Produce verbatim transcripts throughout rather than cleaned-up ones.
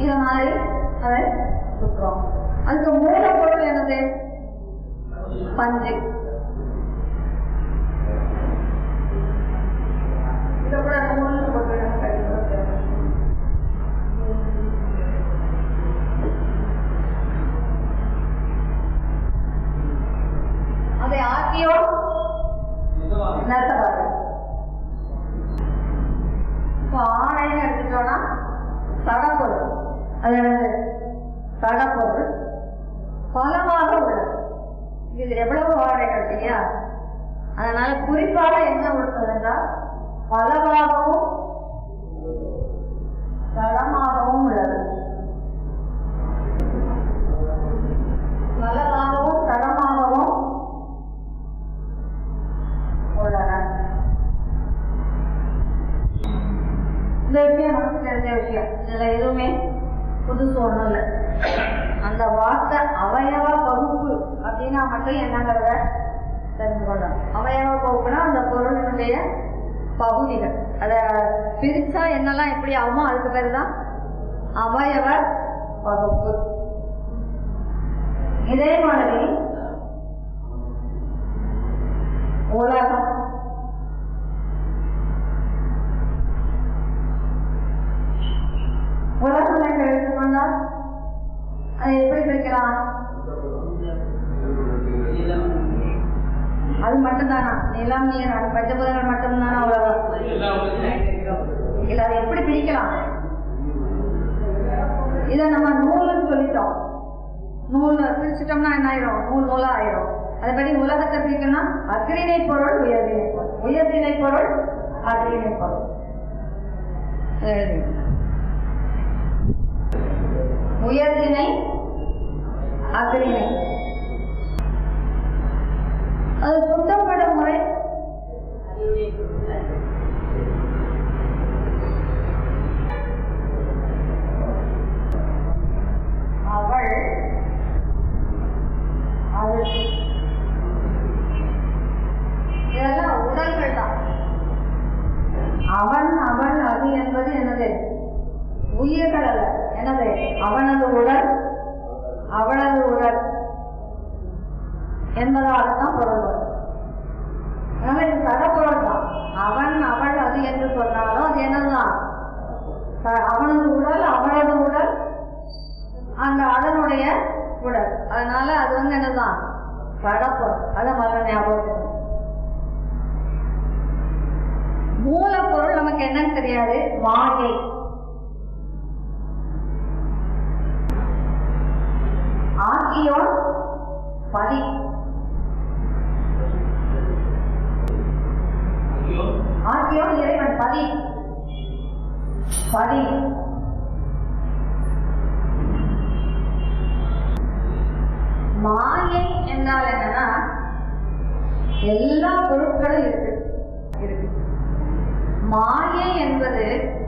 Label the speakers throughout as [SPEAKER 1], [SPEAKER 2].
[SPEAKER 1] பிடிக்கிற மாதிரி அதை சுற்றுறோம். அதுக்கு மூலப்பொருள் என்னது? பஞ்சு. இதை கூட நூல்னு போட்டு அதை ஆக்கியோ நெசவாரு. இப்போ ஆடைன்னு எடுத்துட்டோம்னா சடப்பொருள், அது சடப்பொருள் பலமாக உள்ளது. இது எவ்வளவு ஆடைகள் இல்லையா? அதனால குறிப்பாக என்ன உள்ளதுன்னா பலவாகவும் சடமாகவும் உள்ளது. பலவாகவும் சடமாகவும் உள்ளன. இந்த விஷயம் நமக்கு தெரிஞ்ச விஷயம், இதுல எதுவுமே புதுசு ஒண்ணும் இல்லை. அந்த வார்த்தை அவயவ பகுப்பு அப்படின்னா மட்டும் என்னங்கிறத தெரிந்து கொள்ளணும். அவயவ பகுப்புனா அந்த பொருளினுடைய பகுதிகள், அத பிரிச்சா என்னெல்லாம் எப்படி ஆகுமோ அதுக்கு பேரு தான் அவயவ பகுப்பு. இதே மாதிரி உலகம், உலகம் என்று எடுத்துக்கொண்டால் அதை எப்படி பிரிக்கலாம்? அது மட்டும்தானா? நிலம், நீர், அது பஞ்சபூதங்கள் மட்டும்தானா உலகம்? இல்ல, அதை எப்படி பிரிக்கலாம்? இத நம்ம நூல்னு சொல்லிட்டோம். நூல் பிரிச்சுட்டோம்னா என்ன ஆயிரும்? நூல் நூலா ஆயிரும். அதபடி உலகத்தை பிரிக்கணும்னா அக்ரிணை பொருள், உயர்திணை பொருள், உயர்திணை பொருள், அக்ரிணை பொருள். உயர்திணை, அக்ரிணை. அது சுத்தப்படும் முறை அவள், அது, இதெல்லாம் உடல்கள் தான். அவன், அவள், அது என்பது என்னது? உயிர்கள் அல்ல. என்னது? அவனது உடல், அவளது உடல் என்பதாகத்தான் பொருள் வரும். அதனால இது சடப்பொருள் தான். அவன், அவள், அது என்று சொன்னாலும் அது என்னதுதான்? அவனது உடல், அவளது உடல், அந்த அதனுடைய உடல். அதனால அது வந்து என்னதான்? சடப்பொருள். அதை முதல்ல ஞாபகம். மூலப்பொருள் நமக்கு என்னன்னு தெரியாது, மாயை. ஆக்கியோன் பதி, ஆக்கியோன் இறைவன், பதி பதி. மாயை என்றால் என்னன்னா எல்லா பொருட்களும் இருக்கு இருக்கு மாயை என்பது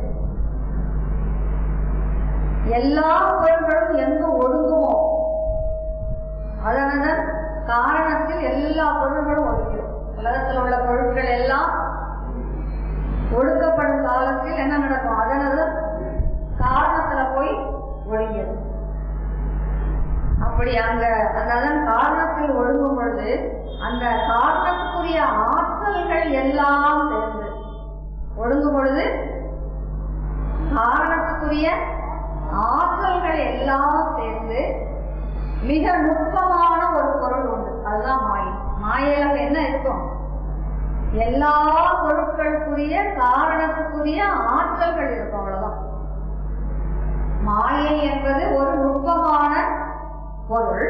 [SPEAKER 1] எல்லா பொருட்களும் எங்க ஒடுங்குமோ அதனால காரணத்தில் எல்லா பொருட்களும் ஒடுக்கிறோம். உலகத்தில் உள்ள பொருட்கள் எல்லாம் ஒடுக்கப்படும் காலத்தில் என்ன நடக்கும்? அதனது காரணத்துல போய் ஒடுங்கிறது. அப்படி அங்க அதன் காரணத்தில் ஒடுங்கும் பொழுது அந்த காரணத்துக்குரிய ஆற்றல்கள் எல்லாம் சேர்ந்து ஒடுங்கும் பொழுது காரணத்துக்குரிய ஆற்றல்கள் எல்லாம் சேர்ந்து மிக நுட்பமான ஒரு பொருள் உண்டு. அதுதான் மாயை. மாயையில என்ன இருக்கும்? எல்லா பொருட்களுக்குரிய காரணத்துக்குரிய ஆற்றல்கள் இருக்கும். அவ்வளவுதான். மாயை என்பது ஒரு நுட்பமான பொருள்.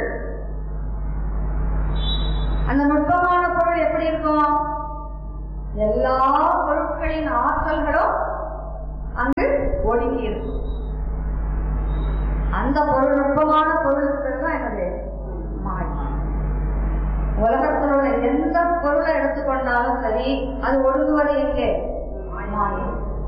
[SPEAKER 1] அந்த நுட்பமான பொருள் எப்படி இருக்கும்? எல்லா பொருட்களின் ஆற்றல்களும் அங்கு ஒடுங்கி இருக்கும். அந்த பொருள் நுட்பமான பொருளுக்கு தான் என்னது? மாயை. உலகத்தில் உள்ள எந்த பொருளை எடுத்துக்கொண்டாலும் சரி அது ஒடுங்குவது எங்கே? மாயை.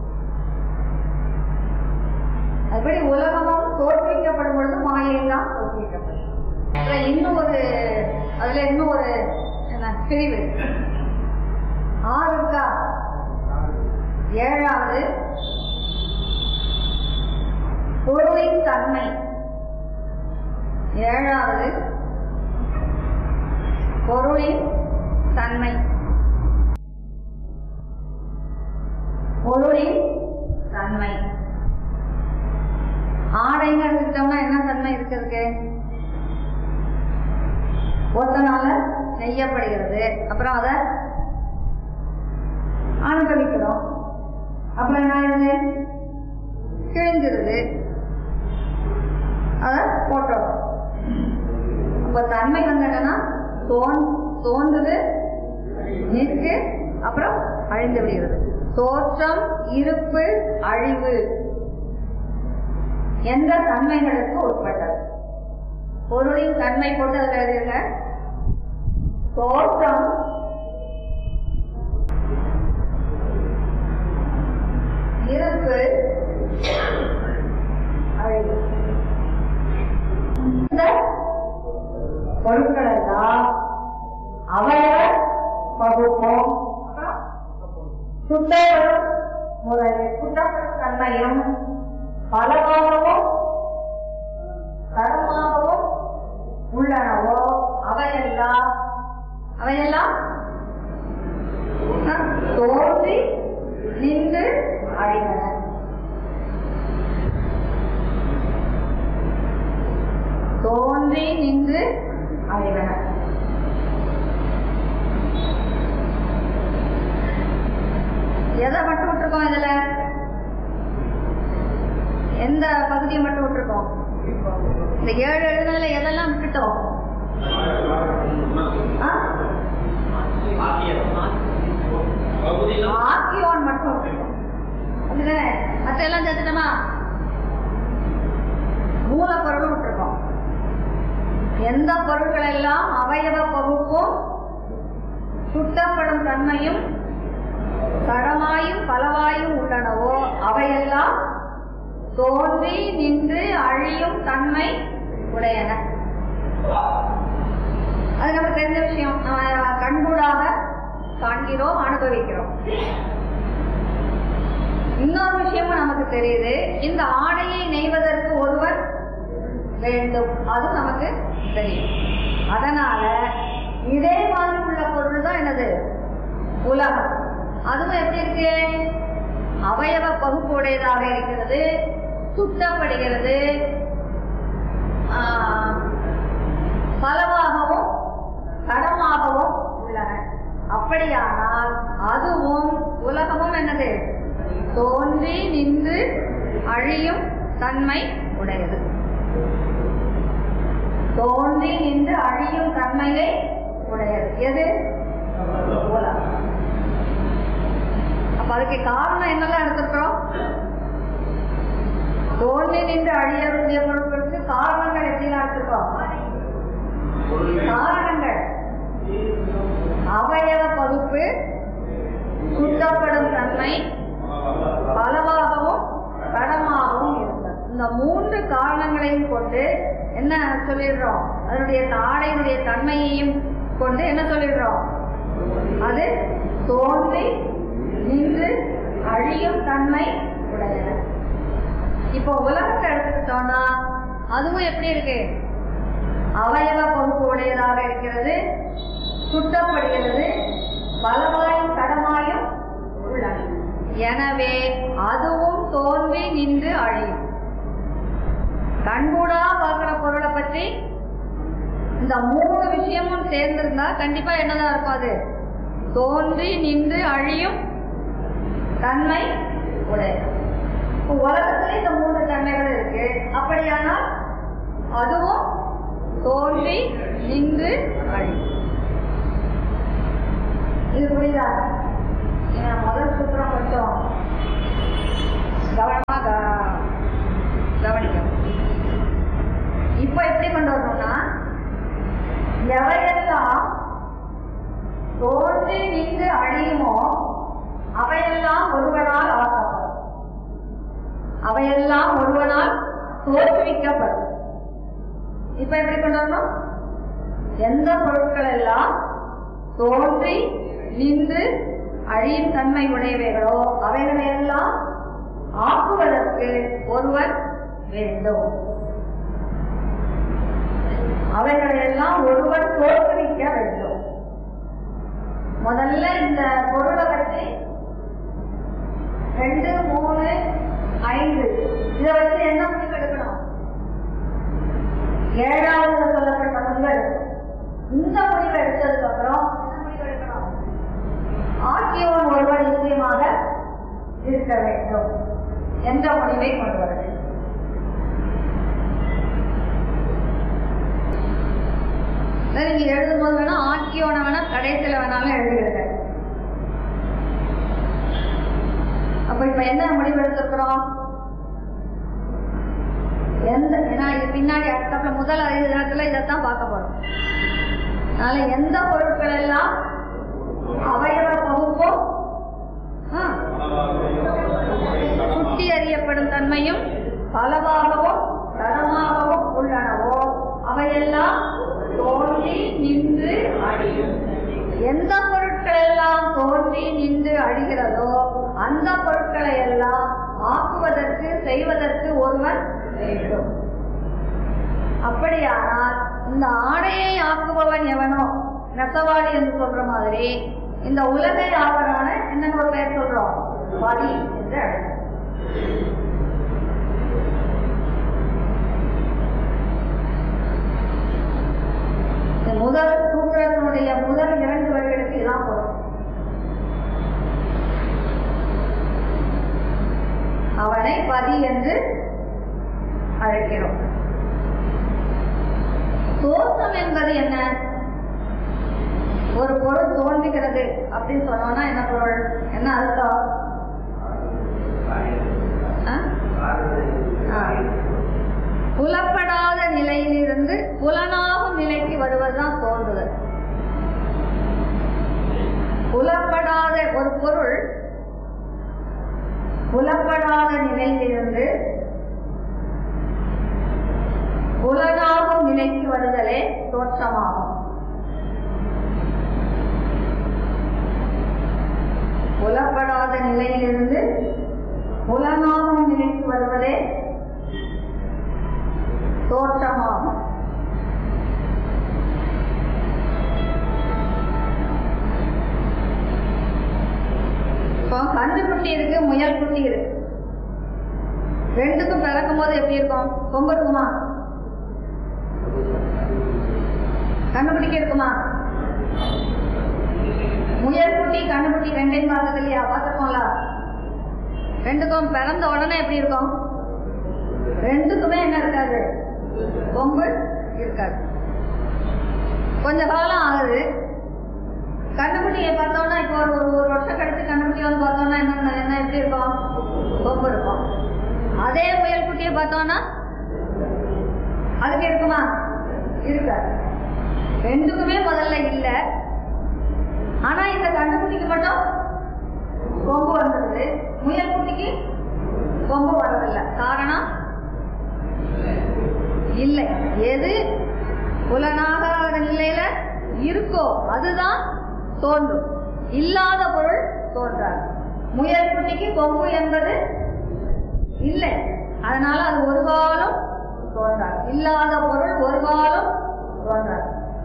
[SPEAKER 1] அதுபடி உலகமும் தோற்பிக்கப்படும் பொழுது மாயைதான் தோற்பிக்கப்படும். இன்னும் ஒரு அதுல இன்னும் ஒரு என்ன பிரிவு ஆறு இருக்கா? ஏழாவது பொருள் பொருளின் தன்மை. ஏழாவது பொருளின் தன்மை. பொருளின் தன்மை. ஆடைன்னு எடுத்துக்கிட்டோம்னா என்ன தன்மை இருக்கிறது? ஒருத்தனால நெய்யப்படுகிறது. அப்புறம் அதை அனுபவிக்கிறோம். அப்புறம் என்ன ஆகுது? கிழிஞ்சிருது. அத போட்டோம். அப்ப தன்மை வந்து என்னன்னா தோன் தோன்றுது, நிற்கு, அப்புறம் அழிந்து விடுகிறது. தோற்றம், இருப்பு, அழிவு எந்த தன்மைகளுக்கு உட்பட்டது? பொருளின் தன்மை போட்டு அதில் எழுதிருங்க. தோற்றம், இருப்பு, அழிவு. இந்த பொருட்கள் எல்லாம் அவயவ பகுப்போம், சுத்தப்படும் முறை, சுத்தப்படும் தன்மையும் பலவாகவும் தரமாகவும் உள்ளனவோ அவையெல்லாம் அவையெல்லாம் தோன்றி நின்று அழிவன. தோன்றி நின்று அழிவன. எதை மட்டும் விட்டுருக்கோம்? இதுல எந்த பகுதியை மட்டும் விட்டுருக்கோம்? இந்த ஏழு எழுதுனதுல எதெல்லாம் விட்டுட்டோம்? ஆக்கியோன் மட்டும் அப்படிதானே? மற்ற எல்லாம் சேர்த்துட்டோமா? மூலப்பொருளும் விட்டுருக்கோம். எந்த பொருட்கள் எல்லாம் அவயவ பகுப்பும் சுட்டப்படும் தன்மையும் கடமாயும் பலவாயும் உள்ளனவோ அவையெல்லாம் தோன்றி நின்று அழியும் தன்மை உடையன. அது நமக்கு தெரிஞ்ச விஷயம். நம்ம கண்கூடாக காண்கிறோம், அனுபவிக்கிறோம். இன்னொரு விஷயமும் நமக்கு தெரியுது. இந்த ஆடையை நெய்வதற்கு ஒருவர் வேண்டும், அது நமக்கு தெரியும். அதனால இதே மாதிரி உள்ள பொருள் தான் என்னது? உலகம். அதுவும் எப்படி இருக்கு? அவயவ பகுப்பு உடையதாக இருக்கிறது, சுத்தப்படுகிறது, பலவாகவும் கடமாகவும் உள்ளன. அப்படியானால் அதுவும் உலகமும் என்னது? தோன்றி நின்று அழியும் தன்மை உடையது. தோன்றி நின்று அழியும் தன்மையை உடையது எது? உலகம். அப்ப அதுக்கு காரணம் என்னெல்லாம் எடுத்துக்கிறோம்? தோன்றி நின்று அழியக்கூடிய பொருட்களுக்கு காரணங்கள் எப்படிலாம் எடுத்துக்கிறோம்? காரணங்கள் அவயவ பகுப்பு, சுத்தப்படும் தன்மை, பலவாகவும் கடமாகவும் இருந்தது. இந்த மூன்று காரணங்களையும் கொண்டு என்ன சொல்லிடுறோம்? அதனுடைய ஆடையினுடைய தன்மையையும் கொண்டு என்ன சொல்லிடுறோம்? அது தோன்றி நின்று அழியும் தன்மை உடையன. இப்போ உலகத்தை எடுத்துக்கிட்டோம்னா அதுவும் எப்படி இருக்கு? அவயவ பகுப்பு உடையதாக இருக்கிறது, சுத்தப்படுகிறது, பலவாயும் கடமாயும் உள்ளன. எனவே அதுவும் தோன்றி நின்று அழியும். கண்கூடா பார்க்கிற பொருளை பற்றி இந்த மூணு விஷயமும் சேர்ந்திருந்தா கண்டிப்பா என்னதான் இருக்கும்? அது தோன்றி நின்று அழியும் தன்மை உடைய. உலகத்துல இந்த மூன்று தன்மைகள் இருக்கு. அப்படியானால் அதுவும் தோன்றி நின்று அழியும். இது புரியுதா? முதல் சூத்திரம் கொஞ்சம் கவனமா கவனிக்கும். இப்ப எப்படி கொண்டு வரணும்னா, எவையெல்லாம் தோன்றி நின்று அழியுமோ அவையெல்லாம் ஒருவனால் ஆக்கப்படும், அவையெல்லாம் ஒருவனால் தோற்றுவிக்கப்படும். இப்ப எப்படி கொண்டு வரணும்? எந்த பொருட்கள் எல்லாம் தோன்றி நின்று அழியும் தன்மை உடையவைகளோ அவைகளையெல்லாம் ஆக்குவதற்கு ஒருவர் வேண்டும். அவைகளையெல்லாம் ஒருவன் தோற்றுவிக்க வேண்டும். முதல்ல இந்த பொருளை பற்றி ரெண்டு மூணு ஐந்து இதை வச்சு என்ன முடிவு எடுக்கணும்? ஏழாவது சொல்லப்பட்ட முடிவு எடுக்கணும். இந்த முடிவு எடுத்ததுக்கு அப்புறம் என்ன முடிவு எடுக்கணும்? ஆக்கியவன் ஒருவன் நிச்சயமாக இருக்க வேண்டும் என்ற முடிவை கொண்டு வர வேண்டும். நீங்க எழுதும் போது வேணா ஆக்கியோன வேணா கடைசியில வேணாலும் எழுதுகிறது. அப்ப இப்ப என்ன முடிவு எடுத்திருக்கிறோம்? எந்த பின்னாடி அடுத்த முதல் ஐந்து தினத்துல இதைத்தான் பார்க்க போறோம். அதனால எந்த பொருட்கள் எல்லாம் அவயவ பகுப்பும் சுட்டி அறியப்படும் தன்மையும் பலவாகவும் தரமாகவும் உள்ளனவோ அவையெல்லாம் தோன்றி நின்று அழியும். எந்த பொருட்கள் எல்லாம் தோன்றி நின்று அழிகிறதோ அந்த பொருட்களை எல்லாம் ஆக்குவதற்கு செய்வதற்கு ஒருவன் வேண்டும். அப்படியானால் இந்த ஆடையை ஆக்குபவன் எவனோ நெசவாளி என்று சொல்ற மாதிரி இந்த உலகை ஆவரான என்ன ஒரு பெயர் சொல்றோம்? பதி என்று அழைக்கிறோம். முதல் சூத்திரத்தினுடைய முதல் இரண்டு வரிகளுக்கு இதான் போடும். அவனை பதி என்று அழைக்கிறோம். தோற்றம் என்பது என்ன? ஒரு பொருள் தோன்றுகிறது அப்படின்னு சொன்னோம்னா என்ன பொருள், என்ன அர்த்தம்? புலப்படாத நிலையிலிருந்து புலனாகும் நிலைக்கு வருவதுதான் தோன்றுதல். புலப்படாத ஒரு பொருள் புலப்படாத நிலையிலிருந்து புலனாகும் நிலைக்கு வருதலே தோற்றமாகும். புலப்படாத நிலையிலிருந்து புலனாகும் நிலைக்கு வருவதே தோற்றமாகும். இப்போ கன்றுக்குட்டி இருக்கு, முயல் குட்டி இருக்கு. ரெண்டுக்கும் பிறக்கும் போது எப்படி இருக்கும்? கொம்பு இருக்குமா? கண்ணுக்குட்டிக்கு இருக்குமா? முயல் குட்டி கண்ணுக்குட்டி ரெண்டையும் பார்த்தது இல்லையா? பார்த்துருக்கோம்ல. ரெண்டுக்கும் பிறந்த உடனே எப்படி இருக்கும்? ரெண்டுக்குமே என்ன இருக்காது? கொம்பு இருக்காது. கொஞ்ச காலம் ஆகுது. கண்ணுக்குட்டியை பார்த்தோம்னா இப்போ ஒரு ஒரு வருஷம் கழிச்சு கண்ணுக்குட்டி வந்து பார்த்தோம்னா என்ன என்ன எப்படி இருக்கும்? கொம்பு இருக்கும். அதே முயல் குட்டியை பார்த்தோம்னா அதுக்கு இருக்குமா? இருக்காது. ரெண்டுக்குமே முதல்ல இல்ல. ஆனா இந்த கண்ணுக்குட்டிக்கு மட்டும் கொம்பு வந்தது, முயல் குட்டிக்கு கொம்பு வரதில்லை. காரணம் இல்லை. எது புலனாகாத நிலையில இருக்கோ அதுதான் தோன்றும். இல்லாத பொருள் தோன்றாது. முயல் குட்டிக்கு கொம்பு என்பது இல்லை, அதனால அது ஒரு காலம் தோன்றாது. இல்லாத பொருள் ஒரு காலம் தோன்றாது.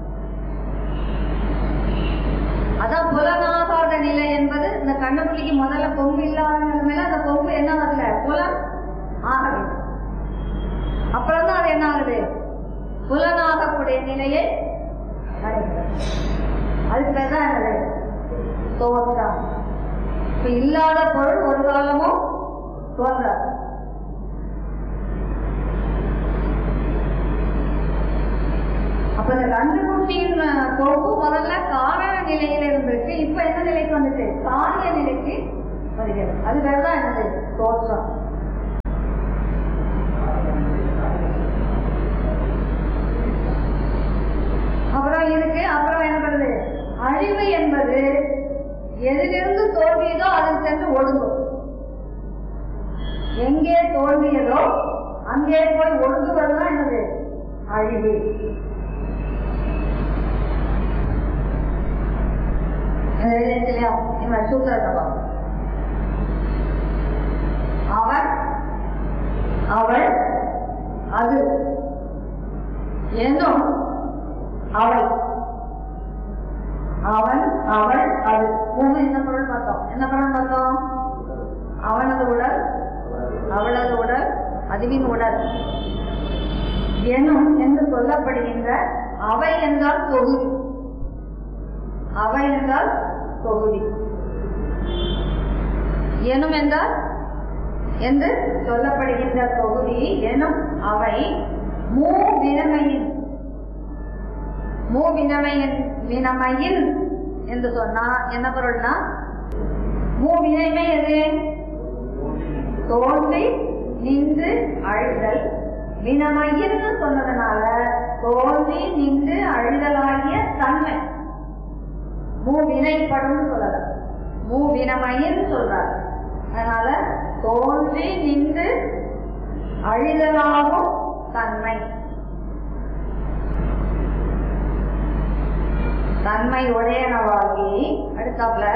[SPEAKER 1] அதான் புலனாகாத நிலை என்பது. இந்த கண்ணுக்குட்டிக்கு முதல்ல கொம்பு இல்லாத நிலைமையில அந்த கொம்பு என்ன ஆகல? புலன் ஆகவே. அப்புறம் தான் அது என்ன ஆகுது? புலனாகக்கூடிய நிலையை அடைகிறது. அதுக்கு பேர் தான் என்னது? தோற்றம். இப்ப இல்லாத பொருள் ஒரு காலமும் தோன்றாது. அப்ப இந்த கண்ணுக்குட்டியின் கொம்பு முதல்ல காரண நிலையில இருந்திருக்கு. இப்ப என்ன நிலைக்கு வந்துச்சு? காரிய நிலைக்கு வருகிறது. அது பேர் தான் என்னது? தோற்றம். அப்புறம் இருக்கு. அப்புறம் என்ன பண்ணுது? அழிவு என்பது எதிலிருந்து தோன்றியதோ அதில் சென்று ஒடுங்கும். எங்கே தோன்றியதோ அங்கே போய் ஒடுங்குவதுதான் என்னது? அழிவு. சூத்திரத்தை அவன் அவள் அது எனும் அவை. அவன் அவள் அது மூணு என்ன பொருள் பார்த்தோம்? என்ன பொருள் பார்த்தோம்? அவனது உடல், அவளது உடல், அதுவின் உடல் எனும் என்று சொல்லப்படுகின்ற அவை என்றால் தொகுதி. அவை என்றால் தொகுதி. எனும் என்றால் என்று சொல்லப்படுகின்ற தொகுதி எனும் அவை மூ வினமையின். மூ வினமையின் வினமையின் என்று சொன்னா என்ன பொருள்னா, மூ வினைமை எது? தோன்றி நின்று அழுதல். வினமையின் சொன்னதுனால தோன்றி நின்று அழுதலாகிய தன்மை மூ வினைப்படும் சொல்லலாம். மூ வினமையின் சொல்றார். அதனால தோன்றி நின்று அழுதலாகும் தன்மை, தன்மை உடையனவாகி. அடுத்தாப்புல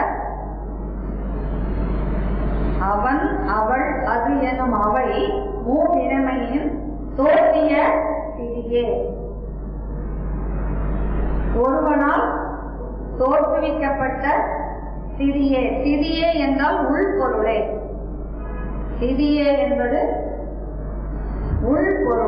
[SPEAKER 1] அவன் அவள் அது எனும் அவை மூ வினமையின் தோற்றிய திரியே. ஒருவனால் தோற்றுவிக்கப்பட்ட திரியே. திரியே என்றால் உள்பொருளே. திரியே என்பது உள்பொருள்.